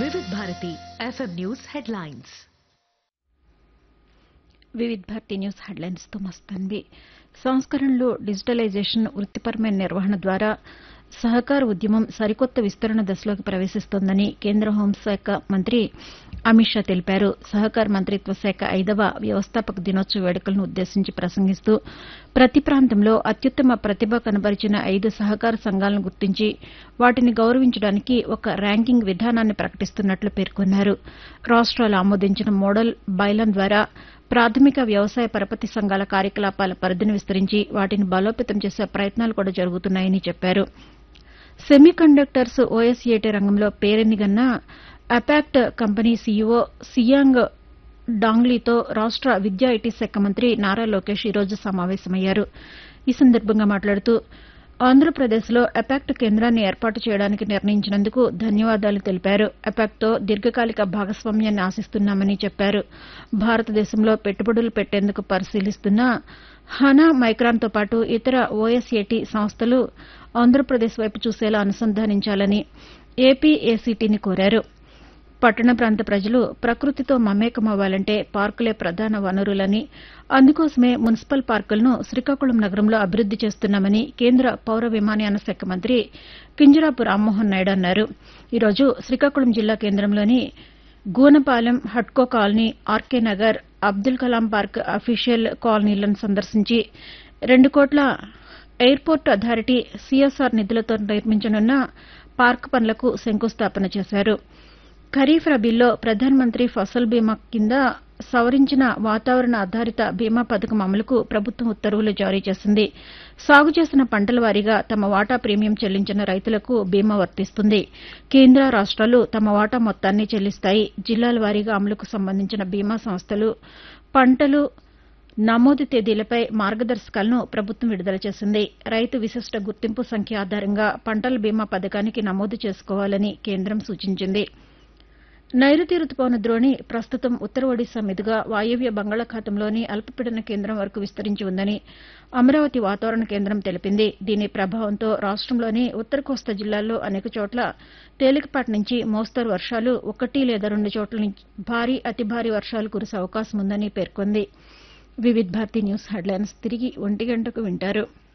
వివిధ Bharati FM news headlines. వివిధ Bharati news headlines తో మస్తాన్వి. సంస్కరణలు, డిజిటలైజేషన్, వృత్తిపరమైన నిర్వహణ ద్వారా సహకార ఉద్యమం సరికొత్త విస్తరణ దశలోకి ప్రవేశిస్తోందని కేంద్ర హోంశాఖ మంత్రి అమిత్ షా తెలిపారు. సహకార మంత్రిత్వ శాఖ 5వ వ్యవస్థాపక దినోత్సవ వేడుకలను ఉద్దేశించి ప్రసంగిస్తూ ప్రతి ప్రాంతంలో అత్యుత్తమ ప్రతిభ కనబరిచిన 5 సహకార సంఘాలను గుర్తించి వాటిని గౌరవించడానికి ఒక ర్యాంకింగ్ విధానాన్ని ప్రకటిస్తున్నట్లు పేర్కొన్నారు. రాష్ట్రాలు ఆమోదించిన మోడల్ బైలాన్ ద్వారా ప్రాథమిక వ్యవసాయ పరపతి సంఘాల కార్యకలాపాల పరిధిని విస్తరించి వాటిని బలోపేతం చేసే ప్రయత్నాలు కూడా జరుగుతున్నాయని చెప్పారు. సెమీకండక్టర్స్, ఓఎస్ఏటీ రంగంలో పేరెన్నికన్న అపాక్ట్ కంపెనీ సీఈఓ సియాంగ్ డాంగ్లీతో రాష్ట విద్యా ఐటీ శాఖ మంత్రి నారా లోకేష్ ఈరోజు సమావేశమయ్యారు. ఈ సందర్భంగా మాట్లాడుతూ ఆంధ్రప్రదేశ్లో అపాక్ట్ కేంద్రాన్ని ఏర్పాటు చేయడానికి నిర్ణయించినందుకు ధన్యవాదాలు తెలిపారు. అపాక్ట్తో దీర్ఘకాలిక భాగస్వామ్యాన్ని ఆశిస్తున్నామని చెప్పారు. భారతదేశంలో పెట్టుబడులు పెట్టేందుకు పరిశీలిస్తున్న హనా మైక్రాన్తో పాటు ఇతర ఓఎస్ఏటీ సంస్థలు ఆంధ్రప్రదేశ్ వైపు చూసేలా అనుసంధానించాలని ఏపీఏసీటీని కోరారు. పట్టణ ప్రాంత ప్రజలు ప్రకృతితో మమేకమవ్వాలంటే పార్కులే ప్రధాన వనరులని, అందుకోసమే మున్సిపల్ పార్కులను శ్రీకాకుళం నగరంలో అభివృద్ది చేస్తున్నామని కేంద్ర పౌర విమానయాన శాఖ మంత్రి కింజరాపు రామ్మోహన్ నాయుడు అన్నారు. ఈరోజు శ్రీకాకుళం జిల్లా కేంద్రంలోని గూనపాలెం, హడ్కో colony, RK Nagar, Abdul Kalam park official కాలనీలను సందర్శించి 2 కోట్ల ఎయిర్పోర్ట్ అథారిటీ సీఎస్ఆర్ నిధులతో నిర్మించనున్న పార్క్ పనులకు శంకుస్థాపన చేశారు. ఖరీఫ్ రబీల్లో ప్రధానమంత్రి ఫసల్ బీమా కింద సవరించిన వాతావరణ ఆధారిత బీమా పథకం అమలుకు ప్రభుత్వం ఉత్తర్వులు జారీ చేసింది. సాగు చేసిన పంటల వారీగా తమ వాటా ప్రీమియం చెల్లించిన రైతులకు బీమా వర్తిస్తుంది. కేంద్ర, రాష్ట్రాలు తమ వాటా మొత్తాన్ని చెల్లిస్తాయి. జిల్లాల వారీగా అమలుకు సంబంధించిన బీమా సంస్థలు పంటలు నమోదు తేదీలపై మార్గదర్శకాలను ప్రభుత్వం విడుదల చేసింది. రైతు విశిష్ట గుర్తింపు సంఖ్య ఆధారంగా పంటల బీమా పథకానికి నమోదు చేసుకోవాలని కేంద్రం సూచించింది. నైరుతి రుతుపవన ద్రోణి ప్రస్తుతం ఉత్తర ఒడిశా మీదుగా వాయవ్య బంగాళాఖాతంలోని అల్పపీడన కేంద్రం వరకు విస్తరించి ఉందని అమరావతి వాతావరణ కేంద్రం తెలిపింది. దీని ప్రభావంతో రాష్టంలోని ఉత్తర కోస్తా జిల్లాల్లో అనేక చోట్ల తేలికపాటి నుంచి మోస్తరు వర్షాలు, 1 లేదా 2 చోట్ల భారీ, అతి భారీ వర్షాలు కురిసే అవకాశం ఉందని పేర్కొంది. వివిధ భారతి న్యూస్ హెడ్లైన్స్ తిరిగి 1 గంటకు వింటారు.